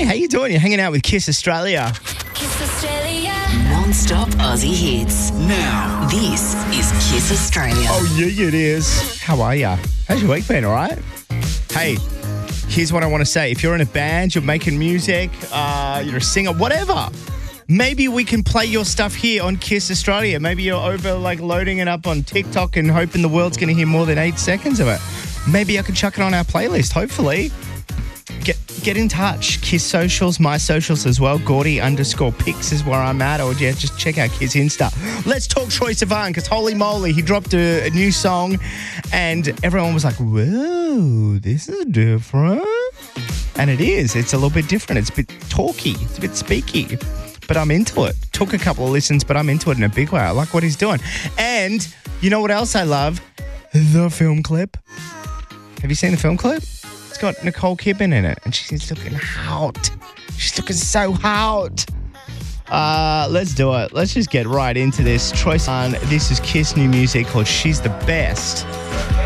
Hey, how you doing? You're hanging out with Kiss Australia. Kiss Australia. Non-stop Aussie hits. Now. This is Kiss Australia. Oh, yeah, it is. How are ya? How's your week been, all right? Hey, here's what I want to say. If you're in a band, you're making music, you're a singer, whatever, maybe we can play your stuff here on Kiss Australia. Maybe you're over, loading it up on TikTok and hoping the world's going to hear more than 8 seconds of it. Maybe I can chuck it on our playlist, hopefully. Get in touch. Kiss socials, my socials as well. Gordy_pics is where I'm at. Or just check out Kiss Insta. Let's talk Troye Sivan, because holy moly, he dropped a new song and everyone was like, whoa, this is different. And it is. It's a little bit different. It's a bit talky. It's a bit speaky. But I'm into it. Took a couple of listens, but I'm into it in a big way. I like what he's doing. And you know what else I love? The film clip. Have you seen the film clip? It's got Nicole Kidman in it, and she's looking hot. She's looking so hot. Let's do it. Let's just get right into this. Troye Sivan, this is Kiss new music called She's the Best.